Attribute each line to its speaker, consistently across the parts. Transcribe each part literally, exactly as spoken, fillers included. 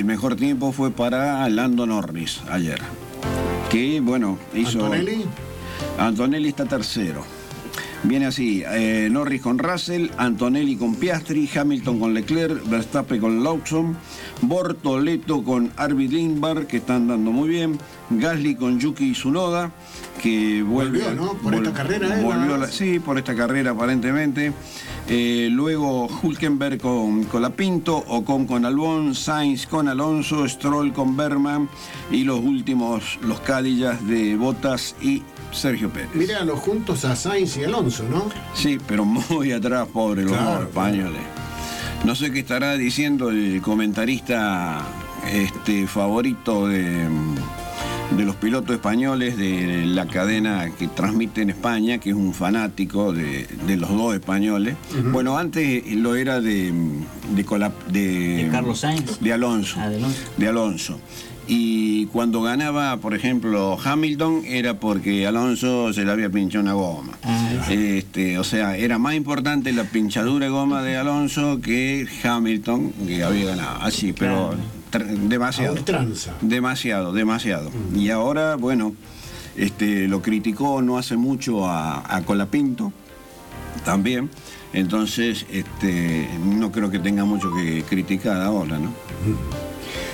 Speaker 1: mejor tiempo fue para Lando Norris ayer. Que, bueno, hizo...
Speaker 2: ¿Antonelli?
Speaker 1: Antonelli está tercero. Viene así, eh, Norris con Russell, Antonelli con Piastri, Hamilton con Leclerc, Verstappen con Lawson, Bortoleto con Arvid Lindbergh, que están dando muy bien, Gasly con Yuki Tsunoda, que vuelve...
Speaker 2: Volvió, ¿no? Por
Speaker 1: vol,
Speaker 2: esta carrera, ¿eh?
Speaker 1: Volvió la, sí, por esta carrera aparentemente. Eh, luego Hülkenberg con Colapinto, Ocon con Albon, Sainz con Alonso, Stroll con Berman y los últimos, los Cadillacs de Bottas y Sergio Pérez.
Speaker 2: Mírenlo juntos a Sainz y Alonso, ¿no?
Speaker 1: Sí, pero muy atrás, pobre, los
Speaker 2: Claro,
Speaker 1: dos españoles. No sé qué estará diciendo el comentarista este, favorito de, de los pilotos españoles de la cadena que transmite en España, que es un fanático de, de los dos españoles. Uh-huh. Bueno, antes lo era de, de, Colap, de,
Speaker 3: de Carlos Sainz.
Speaker 1: De Alonso.
Speaker 3: Ah, de Alonso.
Speaker 1: De Alonso. Y cuando ganaba, por ejemplo, Hamilton, era porque Alonso se le había pinchado una goma. Ah, este, o sea, era más importante la pinchadura de goma de Alonso que Hamilton, que había ganado. Así, pero claro. demasiado. Demasiado, demasiado. Mm. Y ahora, bueno, este, lo criticó no hace mucho a, a Colapinto, también. Entonces, este, no creo que tenga mucho que criticar ahora, ¿no?
Speaker 2: Mm.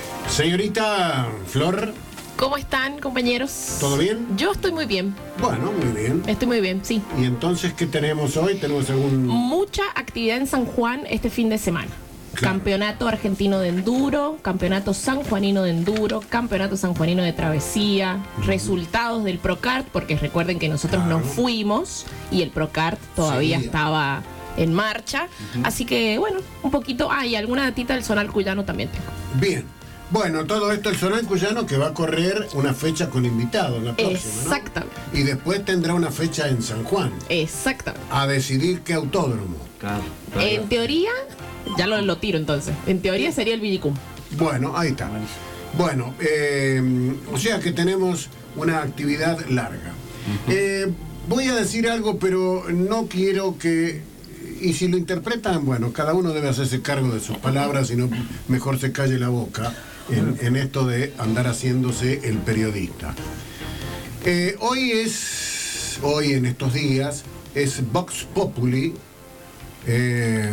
Speaker 2: Señorita Flor.
Speaker 4: ¿Cómo están, compañeros?
Speaker 2: ¿Todo bien?
Speaker 4: Yo estoy muy bien.
Speaker 2: Bueno, muy bien.
Speaker 4: Estoy muy bien, sí.
Speaker 2: ¿Y entonces qué tenemos hoy? ¿Tenemos algún...?
Speaker 4: Mucha actividad en San Juan este fin de semana. Claro. Campeonato argentino de enduro, campeonato sanjuanino de enduro, campeonato sanjuanino de travesía, uh-huh. resultados del Procart, porque recuerden que nosotros claro. nos fuimos y el Procart todavía sí. estaba en marcha. Uh-huh. Así que, bueno, un poquito... Ah, y alguna datita del Zonal Cuyano también tengo.
Speaker 2: Bien. Bueno, todo esto el Zonal Cuyano que va a correr una fecha con invitados la próxima,
Speaker 4: exactamente.
Speaker 2: ¿no? Y después tendrá una fecha en San Juan.
Speaker 4: Exactamente.
Speaker 2: A decidir qué autódromo.
Speaker 3: Claro, claro.
Speaker 4: En teoría, ya lo, lo tiro entonces. En teoría sería el Villicum.
Speaker 2: Bueno, ahí está. Bueno, eh, o sea que tenemos una actividad larga. Uh-huh. eh, voy a decir algo, pero no quiero que... Y si lo interpretan, bueno, cada uno debe hacerse cargo de sus palabras, si no, mejor se calle la boca en, en esto de andar haciéndose el periodista. Eh, hoy es, hoy en estos días, es Vox Populi, eh,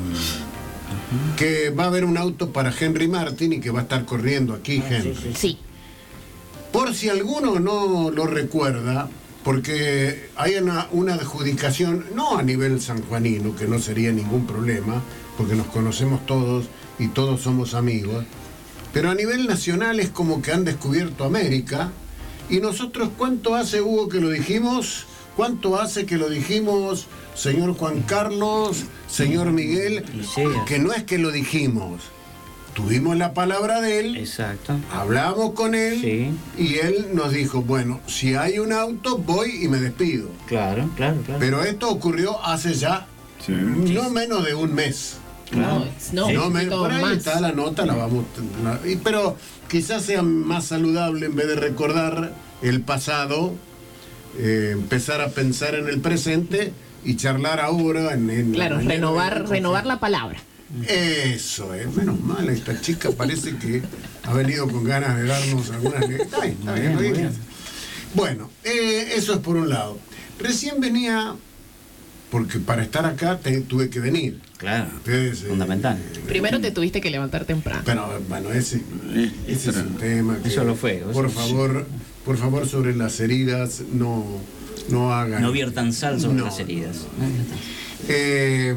Speaker 2: que va a haber un auto para Henry Martin y que va a estar corriendo aquí, Henry.
Speaker 4: Sí. sí.
Speaker 2: Por si alguno no lo recuerda, porque hay una, una adjudicación, no a nivel sanjuanino, que no sería ningún problema, porque nos conocemos todos y todos somos amigos, pero a nivel nacional es como que han descubierto América, y nosotros, ¿cuánto hace, Hugo, que lo dijimos? ¿Cuánto hace que lo dijimos, señor Juan Carlos, señor Miguel? Que no es que lo dijimos. Tuvimos la palabra de él,
Speaker 3: exacto.
Speaker 2: Hablamos con él sí. y él nos dijo, bueno, si hay un auto voy y me despido.
Speaker 3: Claro, claro, claro.
Speaker 2: Pero esto ocurrió hace ya sí. no menos de un mes.
Speaker 4: Claro. No,
Speaker 2: no me, por ahí más. Está la nota, la vamos. La, y, pero quizás sea más saludable en vez de recordar el pasado, eh, empezar a pensar en el presente y charlar ahora en, en
Speaker 4: claro,
Speaker 2: en
Speaker 4: renovar,
Speaker 2: el,
Speaker 4: renovar la palabra.
Speaker 2: Eso es, menos mal, esta chica parece que ha venido con ganas de darnos algunas... Está bien, está bien, bien, bien. Bueno, eh, eso es por un lado. Recién venía, porque para estar acá te, tuve que venir.
Speaker 3: Claro, Entonces, fundamental.
Speaker 4: Eh, Primero te tuviste que levantar temprano.
Speaker 2: Pero bueno, ese, ese es un tema que...
Speaker 3: Eso lo fue.
Speaker 2: Por favor, por favor, sobre las heridas no, no hagan...
Speaker 3: No viertan sal sobre no. las heridas.
Speaker 2: Eh...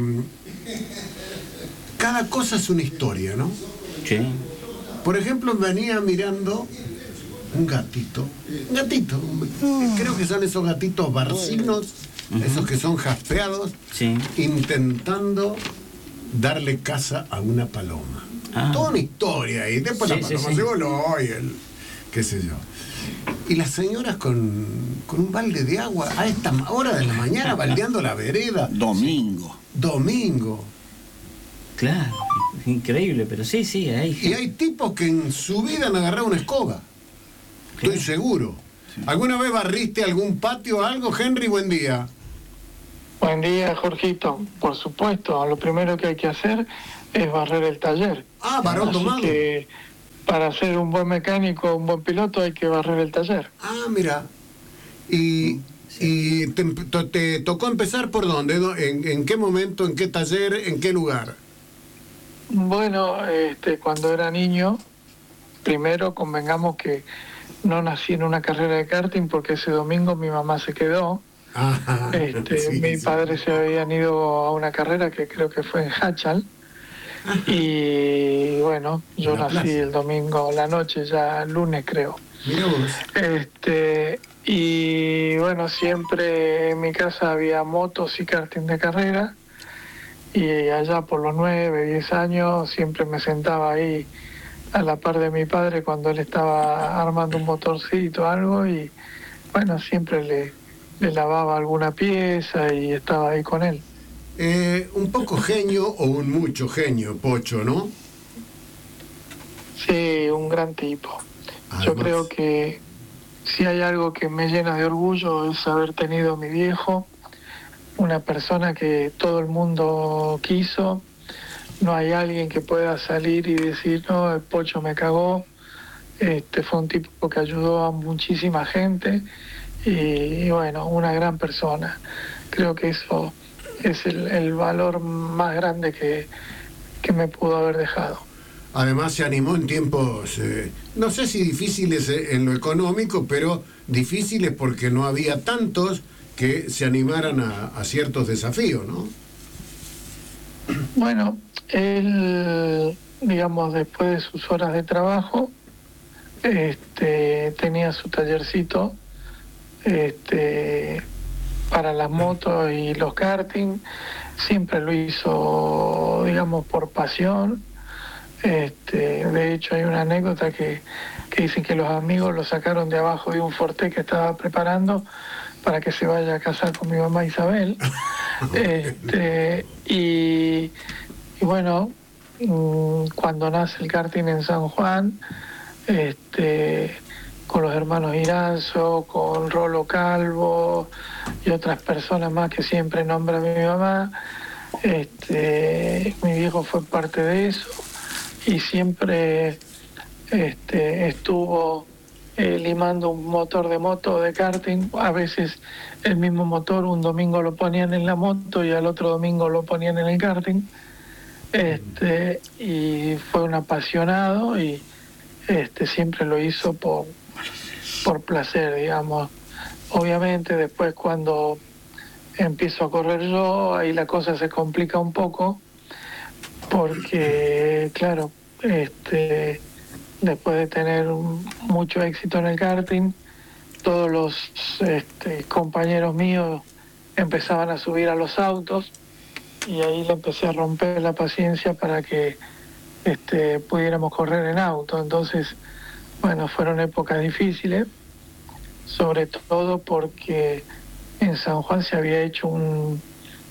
Speaker 2: Cada cosa es una historia, ¿no?
Speaker 3: Sí.
Speaker 2: Por ejemplo, venía mirando un gatito. Un gatito. Mm. Creo que son esos gatitos barcinos, uh-huh. esos que son jaspeados,
Speaker 3: sí.
Speaker 2: intentando darle caza a una paloma. Ah. Toda una historia ahí. Después sí, la paloma sí, sí. se voló y el... qué sé yo. Y las señoras con, con un balde de agua a esta hora de la mañana baldeando la vereda.
Speaker 1: Domingo.
Speaker 2: Domingo.
Speaker 3: Claro, increíble, pero sí, sí, hay...
Speaker 2: Y hay tipos que en su vida han agarrado una escoba. Claro. Estoy seguro. Sí. ¿Alguna vez barriste algún patio o algo, Henry? Buen día.
Speaker 5: Buen día, Jorgito. Por supuesto, lo primero que hay que hacer es barrer el taller.
Speaker 2: Ah, varón tomado.
Speaker 5: Que, para ser un buen mecánico, un buen piloto, hay que barrer el taller.
Speaker 2: Ah, mira. ¿Y, y te, te tocó empezar por dónde? ¿En, en qué momento, en qué taller, en qué lugar?
Speaker 5: Bueno, este, cuando era niño, primero convengamos que no nací en una carrera de karting porque ese domingo mi mamá se quedó.
Speaker 2: Ah,
Speaker 5: Este,
Speaker 2: sí,
Speaker 5: mis
Speaker 2: sí.
Speaker 5: padres se habían ido a una carrera que creo que fue en Hachal. Y bueno, yo
Speaker 2: La
Speaker 5: nací
Speaker 2: plaza.
Speaker 5: el domingo a la noche, ya el lunes creo.
Speaker 2: Mira vos.
Speaker 5: Este, y bueno, siempre en mi casa había motos y karting de carrera. Y allá por los nueve, diez años siempre me sentaba ahí a la par de mi padre cuando él estaba armando un motorcito o algo y bueno, siempre le, le lavaba alguna pieza y estaba ahí con él.
Speaker 2: Eh, un poco genio o un mucho genio, Pocho, ¿no?
Speaker 5: Sí, un gran tipo. Yo
Speaker 2: Además.
Speaker 5: creo que si hay algo que me llena de orgullo es haber tenido a mi viejo, una persona que todo el mundo quiso. No hay alguien que pueda salir y decir, no, el Pocho me cagó. Este fue un tipo que ayudó a muchísima gente y, y bueno, una gran persona. Creo que eso es el, el valor más grande que, que me pudo haber dejado.
Speaker 2: Además se animó en tiempos, eh, no sé si difíciles en lo económico, pero difíciles porque no había tantos que se animaran a, a ciertos desafíos, ¿no?
Speaker 5: Bueno, él, digamos, después de sus horas de trabajo, este, tenía su tallercito este, para las motos y los karting. Siempre lo hizo, digamos, por pasión. Este, de hecho, hay una anécdota que, que dicen que los amigos lo sacaron de abajo de un Forte que estaba preparando para que se vaya a casar con mi mamá Isabel. Este, y, y bueno, cuando nace el karting en San Juan, este, con los hermanos Iranzo, con Rolo Calvo y otras personas más que siempre nombra mi mamá, este, mi viejo fue parte de eso y siempre este, estuvo eh, limando un motor de moto de karting. A veces el mismo motor un domingo lo ponían en la moto y al otro domingo lo ponían en el karting. Este, y fue un apasionado y este, siempre lo hizo por, por placer, digamos. Obviamente después cuando empiezo a correr yo, ahí la cosa se complica un poco, porque claro, este, después de tener mucho éxito en el karting, todos los este, compañeros míos empezaban a subir a los autos y ahí le empecé a romper la paciencia para que este, pudiéramos correr en auto. Entonces, bueno, fueron épocas difíciles, sobre todo porque en San Juan se había hecho un,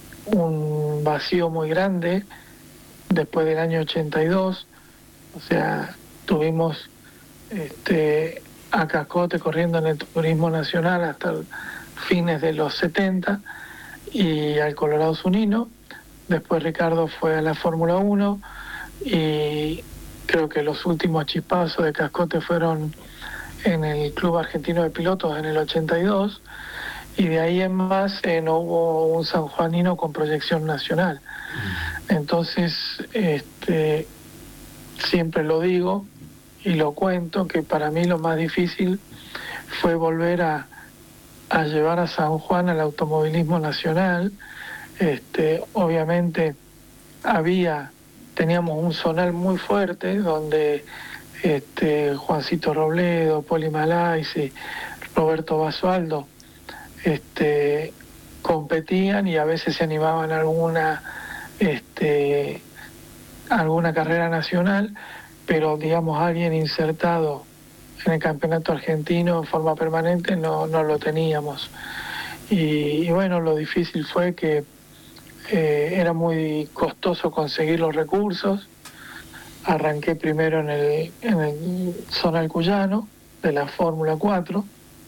Speaker 5: un vacío muy grande después del año ochenta y dos, o sea, tuvimos este, a Cascote corriendo en el turismo nacional hasta fines de los setenta y al Colorado Zunino. Después Ricardo fue a la Fórmula uno y creo que los últimos chispazos de Cascote fueron en el Club Argentino de Pilotos en el ochenta y dos y de ahí en más eh, no hubo un sanjuanino con proyección nacional. Entonces, este, siempre lo digo y lo cuento, que para mí lo más difícil fue volver a, a llevar a San Juan al automovilismo nacional. Este, obviamente había, teníamos un zonal muy fuerte donde este, Juancito Robledo, Poli Malaisi, Roberto Basualdo este, competían y a veces se animaban a alguna este, alguna carrera nacional, pero digamos alguien insertado en el campeonato argentino en forma permanente no, no lo teníamos. Y, y bueno, lo difícil fue que eh, era muy costoso conseguir los recursos. Arranqué primero en el, en el zonal cuyano de la Fórmula cuatro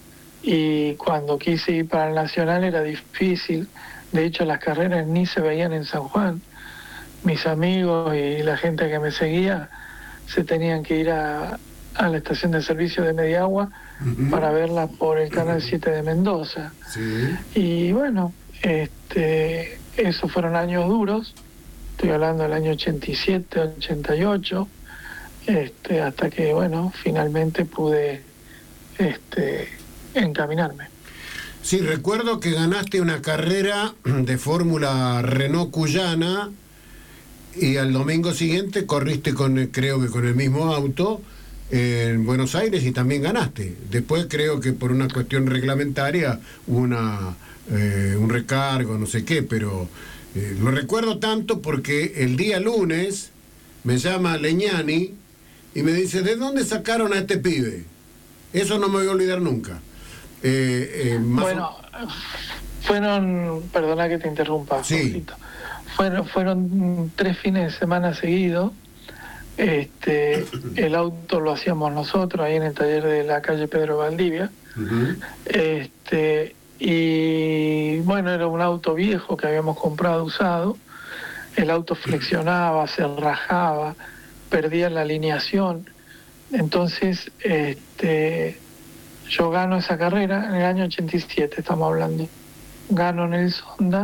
Speaker 5: y cuando quise ir para el nacional era difícil. De hecho, las carreras ni se veían en San Juan. Mis amigos y la gente que me seguía se tenían que ir a, a la estación de servicio de Mediagua uh-huh. para verla por el Canal siete de Mendoza.
Speaker 2: Sí.
Speaker 5: Y bueno, este, esos fueron años duros, estoy hablando del año ochenta y siete, ochenta y ocho, este, hasta que, bueno, finalmente pude este, encaminarme.
Speaker 2: Sí, recuerdo que ganaste una carrera de Fórmula Renault Cuyana y al domingo siguiente corriste con, creo que con el mismo auto en Buenos Aires y también ganaste. Después creo que por una cuestión reglamentaria hubo una, eh, un recargo, no sé qué, pero eh, lo recuerdo tanto porque el día lunes me llama Legnani y me dice, ¿de dónde sacaron a este pibe? Eso no me voy a olvidar nunca. Eh, eh, más
Speaker 5: bueno,
Speaker 2: o...
Speaker 5: fueron, perdona que te interrumpa,
Speaker 2: sí.
Speaker 5: un poquito. Fueron, fueron tres fines de semana seguidos. Este, el auto lo hacíamos nosotros ahí en el taller de la calle Pedro Valdivia. Uh-huh. Este, y bueno, era un auto viejo que habíamos comprado usado. El auto flexionaba, se rajaba, perdía la alineación. Entonces, este, yo gano esa carrera en el año ochenta y siete, estamos hablando. Gano en el Sonda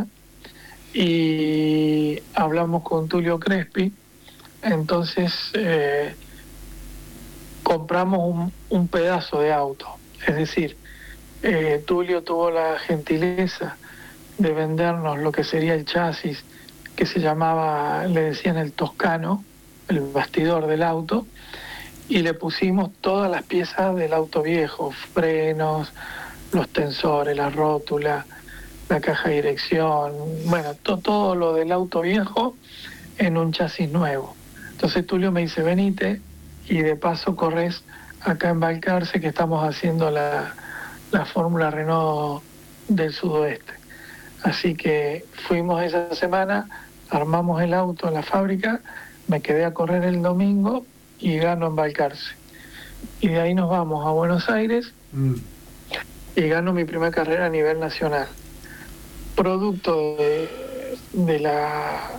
Speaker 5: y hablamos con Tulio Crespi. Entonces eh, compramos un, un pedazo de auto. Es decir, eh, Tulio tuvo la gentileza de vendernos lo que sería el chasis, que se llamaba, le decían el Toscano, el bastidor del auto, y le pusimos todas las piezas del auto viejo, frenos, los tensores, la rótula, la caja de dirección, bueno, to, todo lo del auto viejo en un chasis nuevo. Entonces Tulio me dice, venite y de paso corres acá en Balcarce, que estamos haciendo la, la Fórmula Renault del Sudoeste. Así que fuimos esa semana, armamos el auto en la fábrica, me quedé a correr el domingo y gano en Balcarce. Y de ahí nos vamos a Buenos Aires mm. y gano mi primera carrera a nivel nacional. Producto de, de la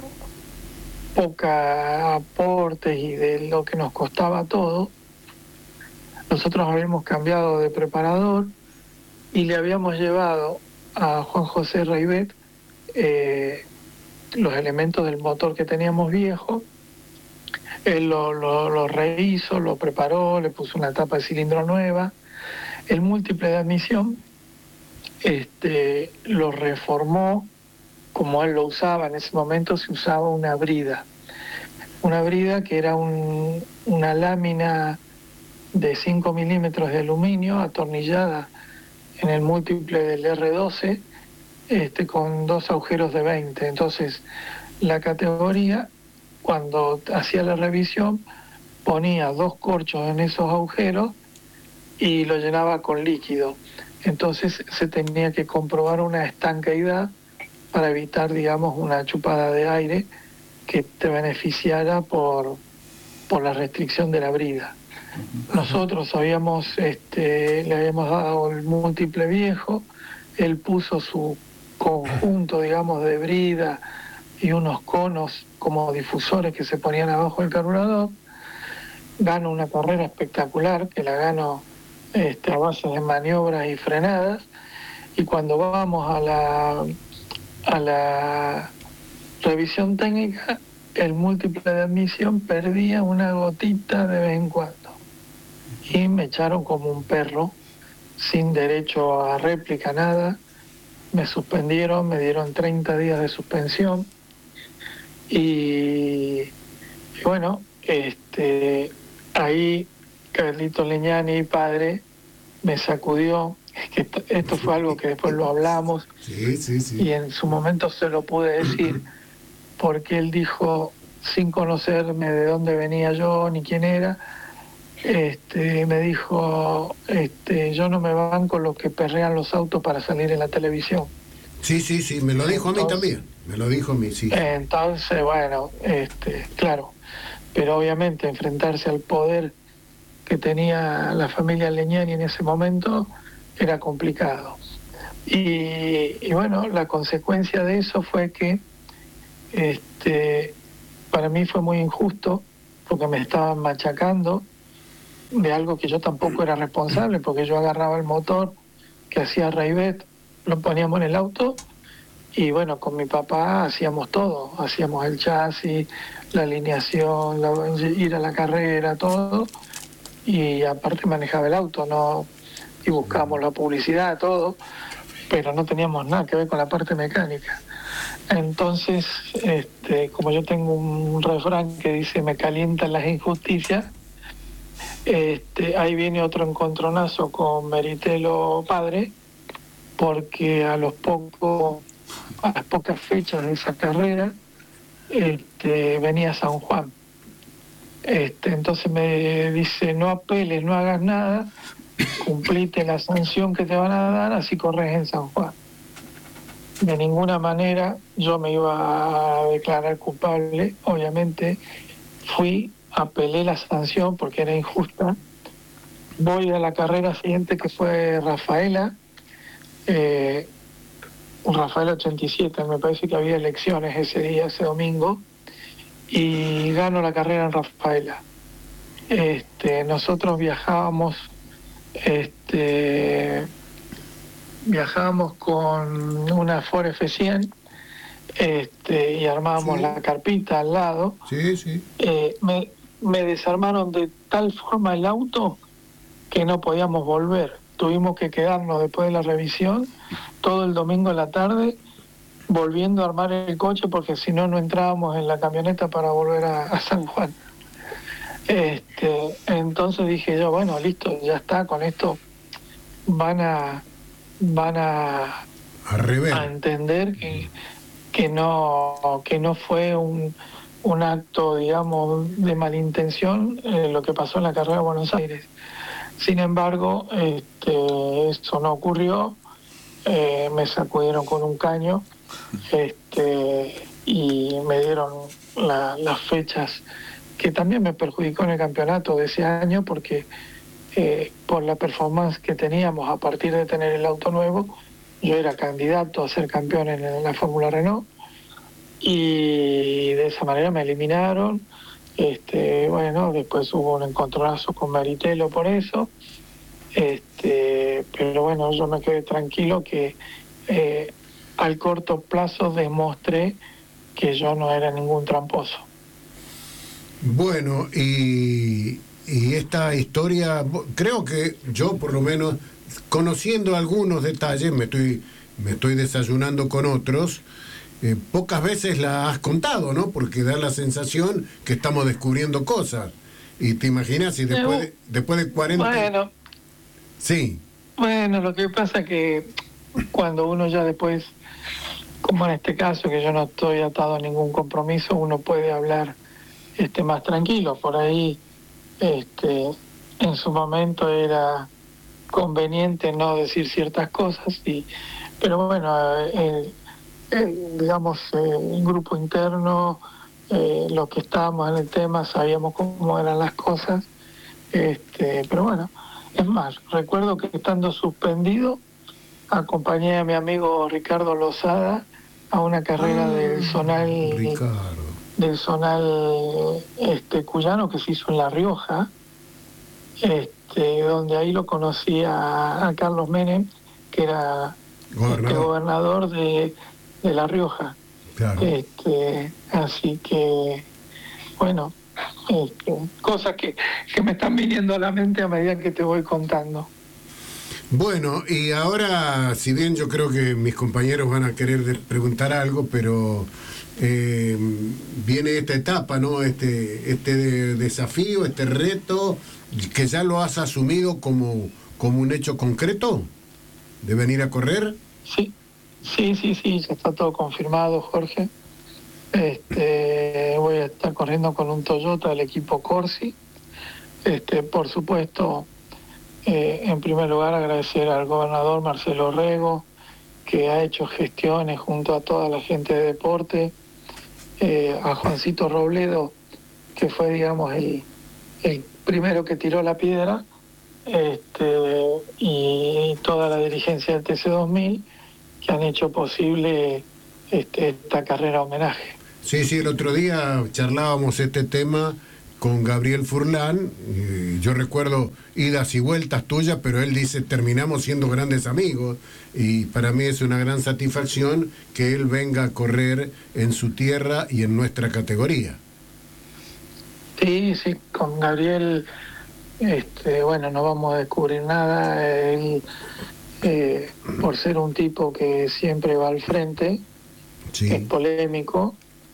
Speaker 5: poca aportes y de lo que nos costaba todo, nosotros habíamos cambiado de preparador y le habíamos llevado a Juan José Reibet eh, los elementos del motor que teníamos viejo. Él lo, lo, lo rehizo, lo preparó, le puso una tapa de cilindro nueva. El múltiple de admisión este, lo reformó como él lo usaba. En ese momento se usaba una brida. Una brida que era un, una lámina de cinco milímetros de aluminio atornillada en el múltiple del erre doce este, con dos agujeros de veinte. Entonces, la categoría, cuando hacía la revisión, ponía dos corchos en esos agujeros y lo llenaba con líquido. Entonces, se tenía que comprobar una estanqueidad para evitar, digamos, una chupada de aire que te beneficiara por, por la restricción de la brida. Nosotros habíamos, este, le habíamos dado el múltiple viejo, él puso su conjunto, digamos, de brida y unos conos como difusores que se ponían abajo del carburador. Gano una carrera espectacular, que la gano este, a base de maniobras y frenadas, y cuando vamos a la, a la revisión técnica, el múltiple de admisión perdía una gotita de vez en cuando. Y me echaron como un perro, sin derecho a réplica, nada. Me suspendieron, me dieron treinta días de suspensión. Y, y bueno, este, ahí Carlito Legnani, padre, me sacudió. Es que esto, esto fue algo que después lo hablamos.
Speaker 2: Sí, sí, sí.
Speaker 5: Y en su momento se lo pude decir, porque él dijo, sin conocerme de dónde venía yo ni quién era, este, me dijo, este, yo no me banco los que perrean los autos para salir en la televisión.
Speaker 2: Sí, sí, sí, me lo dijo entonces, a mí también, me lo dijo a mí, sí.
Speaker 5: Entonces, bueno, este, claro, pero obviamente enfrentarse al poder que tenía la familia Legnani en ese momento era complicado. Y, y bueno, la consecuencia de eso fue que este, para mí fue muy injusto, porque me estaban machacando de algo que yo tampoco era responsable, porque yo agarraba el motor que hacía Raivet, lo poníamos en el auto y bueno, con mi papá hacíamos todo, hacíamos el chasis, la alineación, la, ir a la carrera, todo, y aparte manejaba el auto, no, y buscábamos la publicidad, todo, pero no teníamos nada que ver con la parte mecánica. Entonces, este, como yo tengo un refrán que dice me calientan las injusticias, este, ahí viene otro encontronazo con Meritelo padre, porque a los pocos, a las pocas fechas de esa carrera, este, venía San Juan. Este, entonces me dice, no apeles, no hagas nada, cumplite la sanción que te van a dar, así corres en San Juan. De ninguna manera yo me iba a declarar culpable, obviamente fui, apelé la sanción porque era injusta. Voy a la carrera siguiente, que fue Rafaela, eh, Rafaela ochenta y siete, me parece que había elecciones ese día, ese domingo, y gano la carrera en Rafaela. Este, nosotros viajábamos, este, viajábamos con una Ford F cien, este, y armábamos
Speaker 2: Sí.
Speaker 5: la carpita al lado.
Speaker 2: Sí, sí.
Speaker 5: Eh, me, me desarmaron de tal forma el auto que no podíamos volver. Tuvimos que quedarnos después de la revisión todo el domingo en la tarde volviendo a armar el coche, porque si no, no entrábamos en la camioneta para volver a, a San Juan. Este, entonces dije yo, bueno, listo, ya está, con esto van a van a,
Speaker 2: A revés.
Speaker 5: a entender que, que no que no fue un, un acto, digamos, de malintención eh, lo que pasó en la carrera de Buenos Aires. Sin embargo, este, eso no ocurrió, eh, me sacudieron con un caño, este, y me dieron la, las fechas, que también me perjudicó en el campeonato de ese año, porque eh, por la performance que teníamos a partir de tener el auto nuevo, yo era candidato a ser campeón en la Fórmula Renault, y de esa manera me eliminaron. Este, bueno, después hubo un encontronazo con Meritelo por eso, este, pero bueno, yo me quedé tranquilo que eh, al corto plazo demostré que yo no era ningún tramposo.
Speaker 2: Bueno, y, y esta historia, creo que yo por lo menos, conociendo algunos detalles, me estoy, me estoy desayunando con otros, eh, pocas veces la has contado, ¿no? Porque da la sensación que estamos descubriendo cosas. Y te imaginas si después de, después de cuarenta...
Speaker 5: Bueno,
Speaker 2: Sí.
Speaker 5: bueno, lo que pasa que cuando uno ya después, como en este caso, que yo no estoy atado a ningún compromiso, uno puede hablar este más tranquilo. Por ahí, este, en su momento era conveniente no decir ciertas cosas, y pero bueno, el, el, digamos, el grupo interno, eh, los que estábamos en el tema, sabíamos cómo eran las cosas, este, pero bueno, es más, recuerdo que estando suspendido, acompañé a mi amigo Ricardo Lozada a una carrera
Speaker 2: Ah,
Speaker 5: del zonal
Speaker 2: Ricardo.
Speaker 5: del zonal este cuyano que se hizo en La Rioja, este, donde ahí lo conocí a, a Carlos Menem, que era
Speaker 2: Gobernador.
Speaker 5: este, gobernador de, de La Rioja.
Speaker 2: Claro.
Speaker 5: Este, así que, bueno, este, cosas que, que me están viniendo a la mente a medida que te voy contando.
Speaker 2: Bueno, y ahora, si bien yo creo que mis compañeros van a querer de- preguntar algo, pero eh, viene esta etapa, ¿no? Este, este de- desafío, este reto, que ya lo has asumido como, como un hecho concreto, de venir a correr.
Speaker 5: Sí, sí, sí, sí, ya está todo confirmado, Jorge. Este, voy a estar corriendo con un Toyota del equipo Corsi. Este, por supuesto, eh, en primer lugar agradecer al gobernador Marcelo Rego, que ha hecho gestiones junto a toda la gente de deporte, eh, a Juancito Robledo, que fue, digamos, el, el primero que tiró la piedra, este, y toda la dirigencia del T C dos mil, que han hecho posible este, esta carrera homenaje.
Speaker 2: Sí, sí, el otro día charlábamos este tema con Gabriel Furlan. Eh, yo recuerdo idas y vueltas tuyas, pero él dice, terminamos siendo grandes amigos, y para mí es una gran satisfacción que él venga a correr en su tierra y en nuestra categoría.
Speaker 5: Sí, sí, con Gabriel, este, bueno, no vamos a descubrir nada. Él, eh, por ser un tipo que siempre va al frente,
Speaker 2: Sí.
Speaker 5: es polémico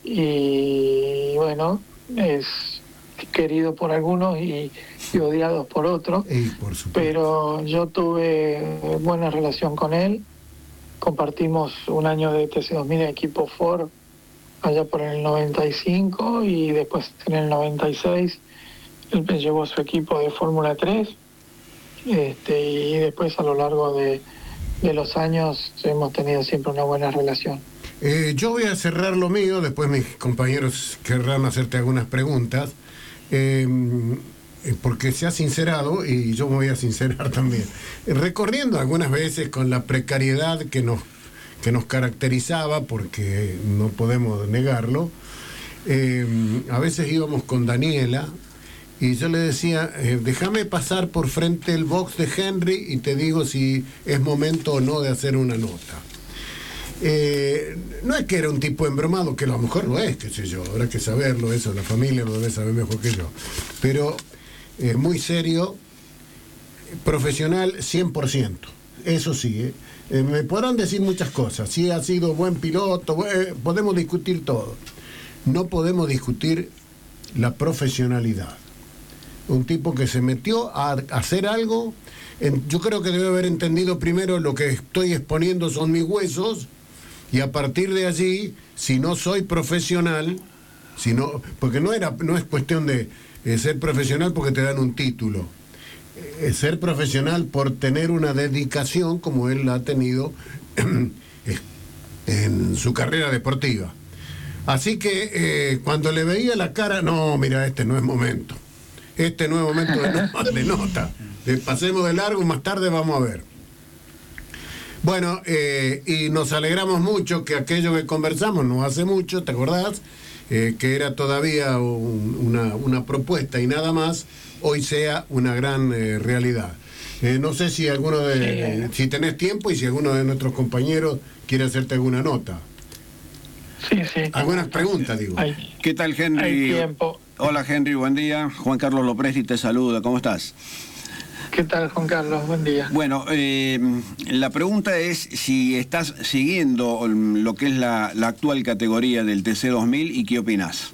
Speaker 5: y, bueno, es querido por algunos y, y odiado por otros.
Speaker 2: Y por supuesto.
Speaker 5: Pero yo tuve buena relación con él. Compartimos un año de T C dos mil en equipo Ford allá por el noventa y cinco, y después en el noventa y seis él me llevó a su equipo de Fórmula tres, este, y después a lo largo de, de los años hemos tenido siempre una buena relación.
Speaker 2: Eh, yo voy a cerrar lo mío, después mis compañeros querrán hacerte algunas preguntas, eh, porque se ha sincerado y yo me voy a sincerar también. Recorriendo algunas veces con la precariedad que nos, que nos caracterizaba, porque no podemos negarlo, eh, a veces íbamos con Daniela y yo le decía, eh, déjame pasar por frente el box de Henry y te digo si es momento o no de hacer una nota. Eh, no es que era un tipo embromado, que a lo mejor lo es, qué sé yo, habrá que saberlo, eso la familia lo debe saber mejor que yo, pero eh, muy serio, profesional cien por ciento, eso sí, eh. Eh, me podrán decir muchas cosas, si ha sido buen piloto, eh, podemos discutir todo, no podemos discutir la profesionalidad. Un tipo que se metió a hacer algo, en, yo creo que debe haber entendido primero lo que estoy exponiendo son mis huesos, y a partir de allí, si no soy profesional, si no, porque no era, no es cuestión de eh, ser profesional porque te dan un título, eh, ser profesional por tener una dedicación como él la ha tenido en, en su carrera deportiva. Así que eh, cuando le veía la cara, no, mira, este no es momento, este no es momento de, no, de nota, de, pasemos de largo, más tarde vamos a ver. Bueno, eh, y nos alegramos mucho que aquello que conversamos no hace mucho, ¿te acordás? Eh, que era todavía un, una, una propuesta y nada más, hoy sea una gran eh, realidad. Eh, no sé si alguno de, si tenés tiempo y si alguno de nuestros compañeros quiere hacerte alguna nota.
Speaker 5: Sí, sí.
Speaker 2: Algunas preguntas, digo.
Speaker 5: Hay,
Speaker 1: ¿Qué tal, Henry?
Speaker 5: hay tiempo.
Speaker 1: Hola, Henry, buen día. Juan Carlos Lopresti te saluda, ¿cómo estás?
Speaker 5: ¿Qué tal, Juan Carlos? Buen día.
Speaker 1: Bueno, eh, la pregunta es si estás siguiendo lo que es la, la actual categoría del T C dos mil y qué opinás.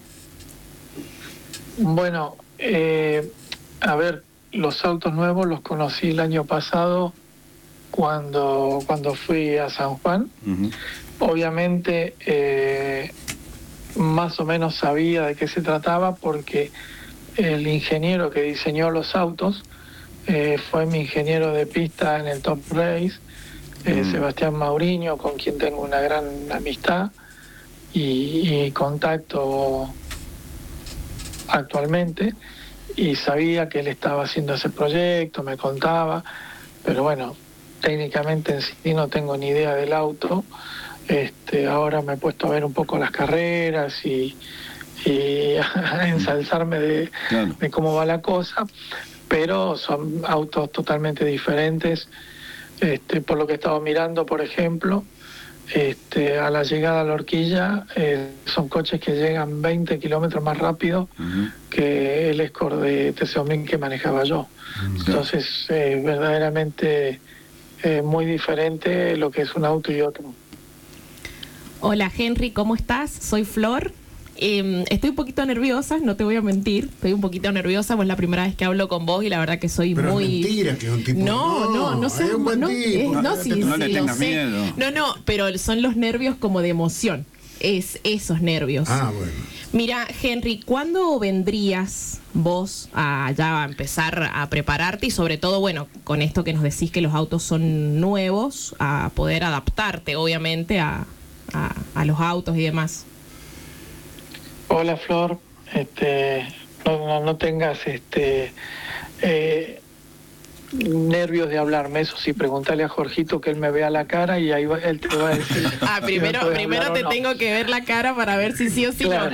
Speaker 5: Bueno, eh, a ver, los autos nuevos los conocí el año pasado cuando, cuando fui a San Juan. Uh-huh. Obviamente, eh, más o menos sabía de qué se trataba porque el ingeniero que diseñó los autos Eh, fue mi ingeniero de pista en el Top Race, eh, mm. Sebastián Mauriño, con quien tengo una gran amistad y, y contacto actualmente, y sabía que él estaba haciendo ese proyecto, me contaba, pero bueno, técnicamente en sí no tengo ni idea del auto. Este, ahora me he puesto a ver un poco las carreras y, y a ensalzarme de, claro. de cómo va la cosa, pero son autos totalmente diferentes. Este, por lo que he estado mirando, por ejemplo, este, a la llegada a la horquilla, eh, son coches que llegan veinte kilómetros más rápido uh-huh. que el Escort de T C dos mil que manejaba yo. Uh-huh. Entonces, eh, verdaderamente eh, muy diferente lo que es un auto y otro.
Speaker 4: Hola, Henry, ¿cómo estás? Soy Flor. Eh, estoy un poquito nerviosa, no te voy a mentir, estoy un poquito nerviosa, pues es la primera vez que hablo con vos y la verdad que soy
Speaker 2: pero
Speaker 4: muy...
Speaker 2: es mentira que es un tipo...
Speaker 4: No, no, no sé.
Speaker 2: Es un buen
Speaker 4: no,
Speaker 2: tipo.
Speaker 4: Es, no, sí,
Speaker 1: no
Speaker 4: sí,
Speaker 1: le tengas
Speaker 4: sé.
Speaker 1: miedo.
Speaker 4: No, no, pero son los nervios como de emoción, es esos nervios.
Speaker 2: Ah, bueno.
Speaker 4: Mira, Henry, ¿cuándo vendrías vos a ya a empezar a prepararte y sobre todo, bueno, con esto que nos decís que los autos son nuevos, a poder adaptarte, obviamente, a, a, a los autos y demás?
Speaker 5: Hola, Flor, este, no, no, no tengas, este, eh, nervios de hablarme. Eso sí, preguntale a Jorgito que él me vea la cara y ahí va, él te va a decir.
Speaker 4: Ah, primero, primero te
Speaker 5: no.
Speaker 4: tengo que ver la cara para ver si sí o si
Speaker 5: claro.
Speaker 4: no.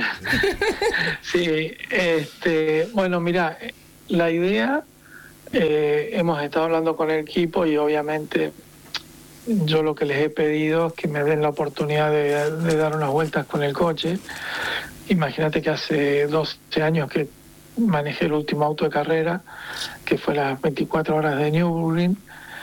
Speaker 5: Sí, este, bueno, mira, la idea, eh, hemos estado hablando con el equipo y obviamente yo lo que les he pedido es que me den la oportunidad de, de dar unas vueltas con el coche. Imagínate que hace doce años que manejé el último auto de carrera, que fue las veinticuatro horas de Nürburgring,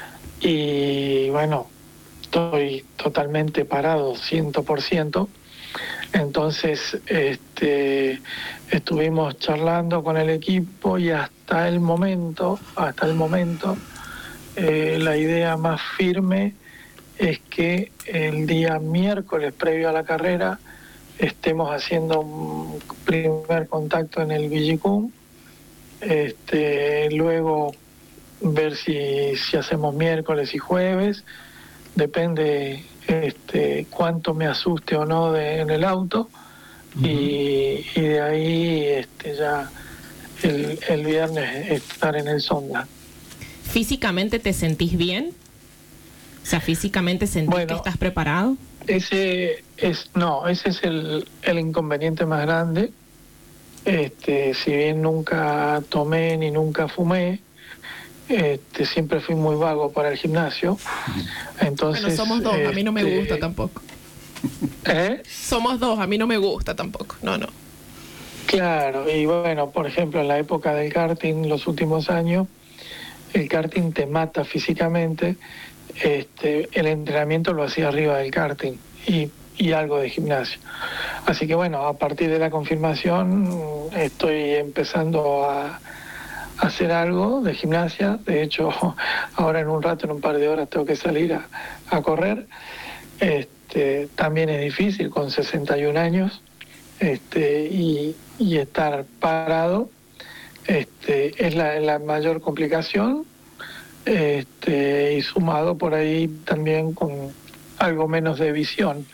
Speaker 5: y bueno, estoy totalmente parado, cien por ciento. Entonces, este, estuvimos charlando con el equipo y hasta el momento, hasta el momento, eh, la idea más firme es que el día miércoles previo a la carrera estemos haciendo un primer contacto en el Villicum, este, luego ver si, si hacemos miércoles y jueves, depende este, cuánto me asuste o no de, en el auto, uh-huh. y, y de ahí este, ya el, el viernes estar en el Sonda.
Speaker 4: ¿Físicamente te sentís bien? O sea, ¿físicamente sentís bueno, que estás preparado?
Speaker 5: Ese es, no, ese es el, el inconveniente más grande. Este, si bien nunca tomé ni nunca fumé, este, siempre fui muy vago para el gimnasio. Entonces,
Speaker 4: bueno, somos dos, este, a mí no me gusta tampoco.
Speaker 5: ¿Eh?
Speaker 4: Somos dos, a mí no me gusta tampoco, no, no.
Speaker 5: Claro, y bueno, por ejemplo, en la época del karting, los últimos años, el karting te mata físicamente. Este, el entrenamiento lo hacía arriba del karting y, y algo de gimnasio. Así que bueno, a partir de la confirmación estoy empezando a, a hacer algo de gimnasia. De hecho, ahora en un rato, en un par de horas, tengo que salir a, a correr. Este, también es difícil con sesenta y un años este, y, y estar parado este, es la, la mayor complicación. Este, y sumado por ahí también con algo menos de visión,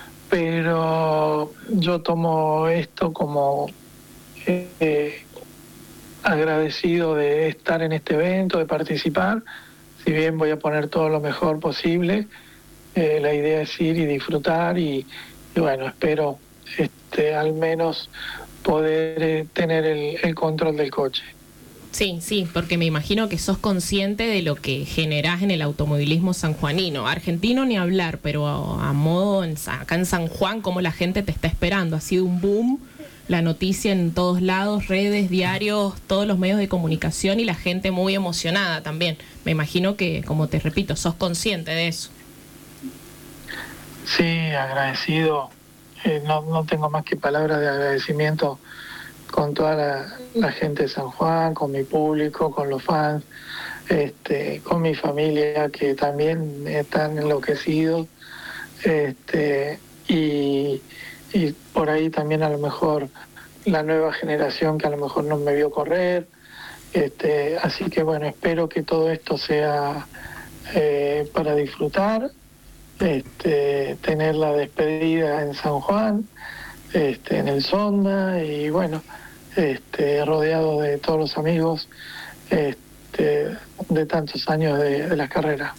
Speaker 5: pero yo tomo esto como eh, agradecido de estar en este evento, de participar. Si bien voy a poner todo lo mejor posible, eh, la idea es ir y disfrutar y, y bueno, espero este, al menos poder eh, tener el, el control del coche.
Speaker 4: Sí, sí, porque me imagino que sos consciente de lo que generás en el automovilismo sanjuanino. Argentino ni hablar, pero a, a modo en, acá en San Juan, cómo la gente te está esperando. Ha sido un boom, la noticia en todos lados, redes, diarios, todos los medios de comunicación y la gente muy emocionada también. Me imagino que, como te repito, sos consciente de eso.
Speaker 5: Sí, agradecido. Eh, no, no tengo más que palabras de agradecimiento con toda la, la gente de San Juan, con mi público, con los fans, este, con mi familia que también están enloquecidos, este, y, y por ahí también a lo mejor la nueva generación que a lo mejor no me vio correr, este, así que bueno, espero que todo esto sea eh, para disfrutar, este, tener la despedida en San Juan, este, en el Sonda y bueno, este, rodeado de todos los amigos este, de tantos años de, de la carrera.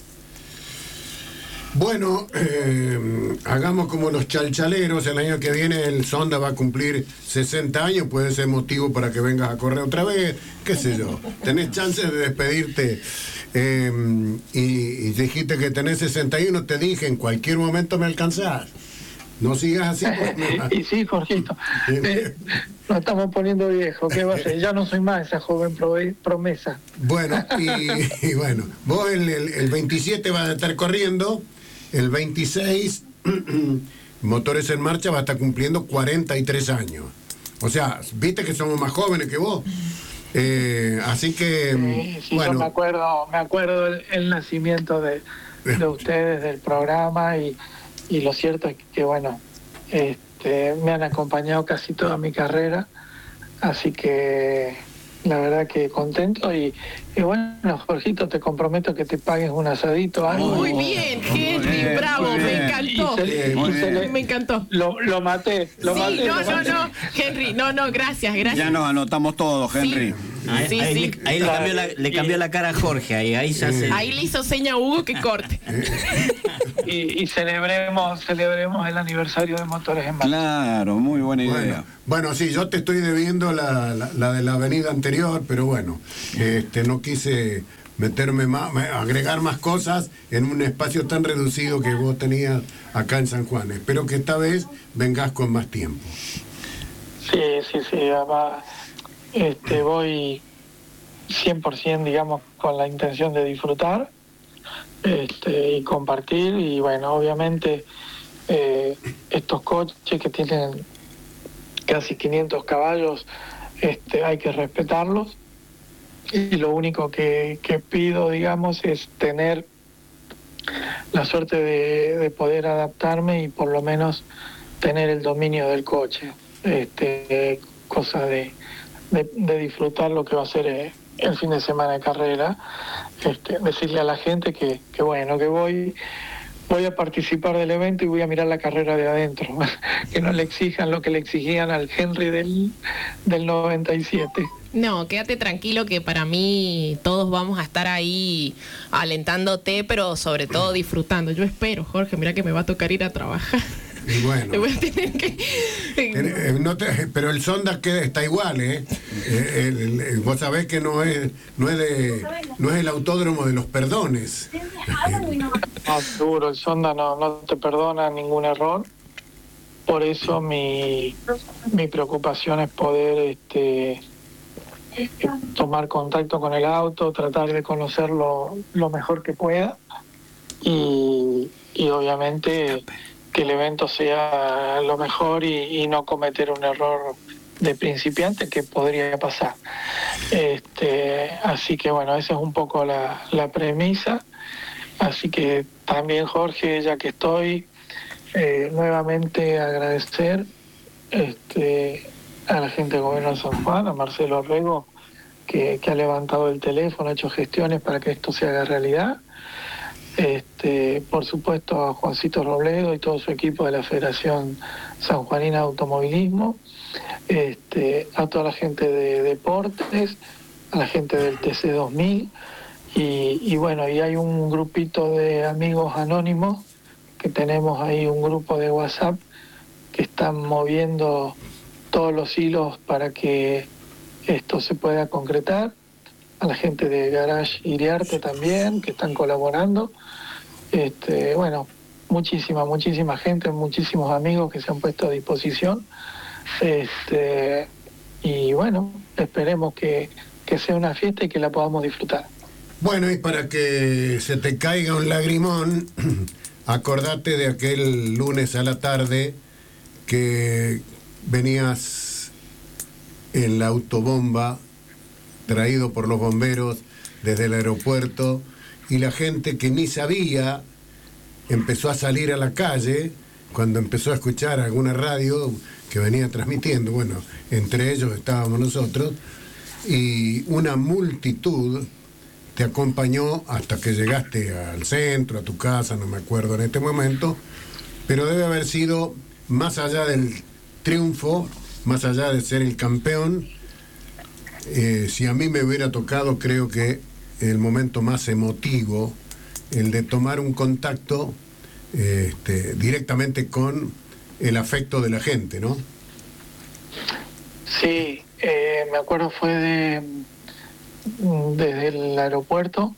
Speaker 2: Bueno, eh, hagamos como los chalchaleros. El año que viene el Sonda va a cumplir sesenta años, puede ser motivo para que vengas a correr otra vez, qué sé yo. Tenés chance de despedirte. Eh, y, y dijiste que tenés sesenta y uno, te dije, en cualquier momento me alcanzás. No sigas así. Pues,
Speaker 5: y sí, Jorgito, eh, nos estamos poniendo viejos, ¿qué va a ser? Ya no soy más esa joven promesa.
Speaker 2: Bueno, y, y bueno, vos el, el, el veintisiete vas a estar corriendo, el veintiséis, Motores en Marcha va a estar cumpliendo cuarenta y tres años. O sea, viste que somos más jóvenes que vos. Eh, así que,
Speaker 5: sí, sí,
Speaker 2: bueno.
Speaker 5: Yo me acuerdo, me acuerdo el, el nacimiento de, de ustedes, del programa, y Y lo cierto es que, bueno, este, me han acompañado casi toda mi carrera, así que la verdad que contento. Y, y bueno, Jorgito, te comprometo que te pagues un asadito. Algo.
Speaker 4: Muy bien, Henry, bien, bravo, me encantó.
Speaker 5: Se,
Speaker 4: muy
Speaker 5: bien.
Speaker 4: Le, me encantó.
Speaker 5: Lo, lo maté, lo
Speaker 4: sí,
Speaker 5: maté.
Speaker 4: No,
Speaker 5: lo
Speaker 4: no,
Speaker 5: maté.
Speaker 4: no, Henry, no, no, gracias, gracias.
Speaker 1: Ya nos anotamos todos, Henry.
Speaker 4: Sí.
Speaker 3: Ahí,
Speaker 4: Sí,
Speaker 3: ahí
Speaker 4: sí.
Speaker 3: le, ahí le cambió la, le cambió la cara a Jorge, ahí, ahí ya se...
Speaker 4: Ahí le hizo seña a Hugo que corte.
Speaker 5: Y, y celebremos celebremos el aniversario de Motores en Marcha.
Speaker 1: Claro, muy buena idea.
Speaker 2: Bueno, bueno, sí, yo te estoy debiendo la, la, la de la avenida anterior, pero bueno, este, no quise meterme más, agregar más cosas en un espacio tan reducido que vos tenías acá en San Juan. Espero que esta vez vengas con más tiempo.
Speaker 5: Sí, sí, sí, además, este, voy cien por ciento, digamos, con la intención de disfrutar este, y compartir, y bueno, obviamente eh, estos coches que tienen casi quinientos caballos, este, hay que respetarlos, y lo único que, que pido, digamos, es tener la suerte de, de poder adaptarme y por lo menos tener el dominio del coche. Este, cosa de, de, de disfrutar lo que va a ser eh, el fin de semana de carrera, este, decirle a la gente que, que bueno, que voy voy a participar del evento y voy a mirar la carrera de adentro, que no le exijan lo que le exigían al Henry del, del noventa y siete.
Speaker 4: No, quédate tranquilo que para mí todos vamos a estar ahí alentándote, pero sobre todo disfrutando. Yo espero, Jorge, mira que me va a tocar ir a trabajar.
Speaker 2: Y bueno,
Speaker 4: Voy a tener que...
Speaker 2: eh, no te- pero el Sonda queda, está igual, ¿eh? Eh, el- el- el- vos sabés que no es, no es de, no es el autódromo de los perdones.
Speaker 5: No, seguro, el Sonda no, no te perdona ningún error. Por eso mi, mi preocupación es poder este, eh, tomar contacto con el auto, tratar de conocerlo lo mejor que pueda y, y obviamente que el evento sea lo mejor y, y no cometer un error de principiante que podría pasar. Este, así que bueno, esa es un poco la, la premisa. Así que también, Jorge, ya que estoy, eh, nuevamente agradecer este, a la gente del Gobierno de San Juan, a Marcelo Rego, que, que ha levantado el teléfono, ha hecho gestiones para que esto se haga realidad. Este, por supuesto a Juancito Robledo y todo su equipo de la Federación Sanjuanina de Automovilismo, este, a toda la gente de deportes, a la gente del T C dos mil y, y bueno, y hay un grupito de amigos anónimos que tenemos ahí, un grupo de WhatsApp que están moviendo todos los hilos para que esto se pueda concretar, a la gente de Garage Iriarte también, que están colaborando. Este, bueno, muchísima, muchísima gente, muchísimos amigos que se han puesto a disposición. Este, y bueno, esperemos que, que sea una fiesta y que la podamos disfrutar.
Speaker 2: Bueno, y para que se te caiga un lagrimón, acordate de aquel lunes a la tarde que venías en la autobomba traído por los bomberos desde el aeropuerto, y la gente que ni sabía empezó a salir a la calle cuando empezó a escuchar alguna radio que venía transmitiendo. Bueno, entre ellos estábamos nosotros, y una multitud te acompañó hasta que llegaste al centro, a tu casa, no me acuerdo en este momento, pero debe haber sido, más allá del triunfo, más allá de ser el campeón, Eh, si a mí me hubiera tocado, creo que el momento más emotivo, el de tomar un contacto eh, este, directamente con el afecto de la gente, ¿no?
Speaker 5: Sí, eh, me acuerdo fue de desde el aeropuerto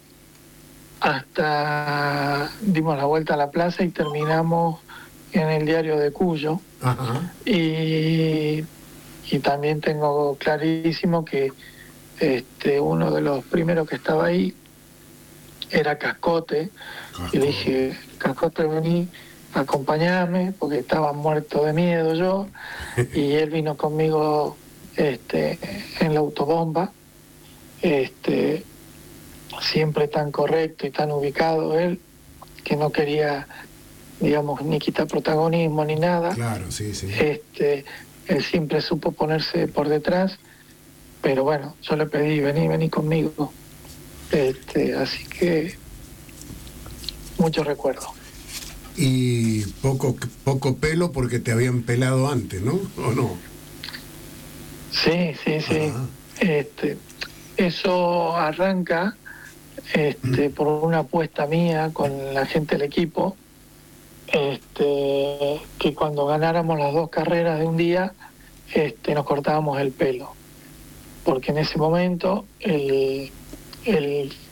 Speaker 5: hasta dimos la vuelta a la plaza y terminamos en el diario de Cuyo.
Speaker 2: Ajá.
Speaker 5: Y, y también tengo clarísimo que este, uno de los primeros que estaba ahí era Cascote.
Speaker 2: Cascote.
Speaker 5: Y le dije, Cascote, vení, acompañame, porque estaba muerto de miedo yo. Y él vino conmigo este, en la autobomba. Este, siempre tan correcto y tan ubicado él, que no quería, digamos, ni quitar protagonismo ni nada.
Speaker 2: Claro, sí, sí.
Speaker 5: Este, él siempre supo ponerse por detrás, pero bueno, yo le pedí, vení, vení conmigo. Este, así que mucho recuerdo.
Speaker 2: Y poco, poco pelo porque te habían pelado antes, ¿no? ¿O no?
Speaker 5: Sí, sí, sí.
Speaker 2: Ajá.
Speaker 5: Este, eso arranca este, por una apuesta mía con la gente del equipo, este, que cuando ganáramos las dos carreras de un día, este, nos cortábamos el pelo, porque en ese momento el, el